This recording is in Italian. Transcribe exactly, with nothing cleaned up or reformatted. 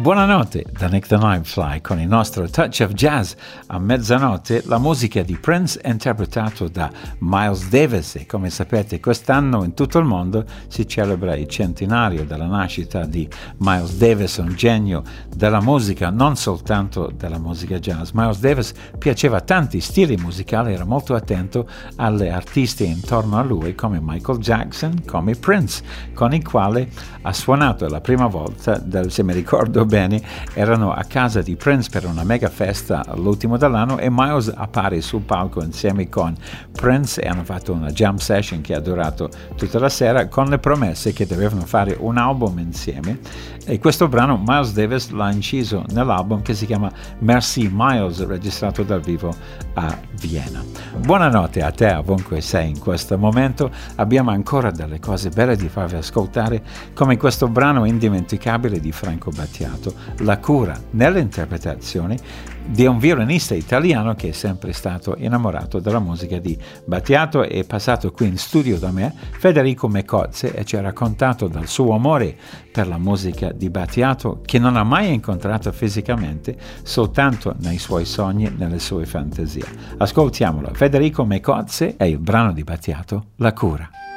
Buonanotte da Nick the Nightfly con il nostro Touch of Jazz. A mezzanotte la musica di Prince interpretato da Miles Davis, e come sapete quest'anno in tutto il mondo si celebra il centenario della nascita di Miles Davis, un genio della musica, non soltanto della musica jazz. Miles Davis piaceva a tanti stili musicali, era molto attento alle artisti intorno a lui come Michael Jackson, come Prince, con il quale ha suonato la prima volta, del, se mi ricordo bene, erano a casa di Prince per una mega festa all'ultimo dell'anno e Miles appare sul palco insieme con Prince e hanno fatto una jam session che ha durato tutta la sera con le promesse che dovevano fare un album insieme, e questo brano Miles Davis l'ha inciso nell'album che si chiama Merci Miles, registrato dal vivo a Vienna. Buonanotte a te ovunque sei in questo momento, abbiamo ancora delle cose belle di farvi ascoltare, come questo brano indimenticabile di Franco Battiato, La cura, nell'interpretazione di un violinista italiano che è sempre stato innamorato della musica di Battiato. È passato qui in studio da me Federico Mecozze e ci ha raccontato del suo amore per la musica di Battiato, che non ha mai incontrato fisicamente, soltanto nei suoi sogni, nelle sue fantasie. Ascoltiamolo, Federico Mecozze e il brano di Battiato, La cura.